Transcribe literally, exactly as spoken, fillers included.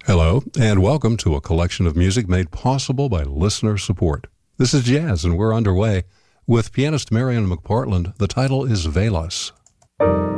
Hello, and welcome to a collection of music made possible by listener support. This is Jazz, and we're underway with pianist Marian McPartland. The title is Velas.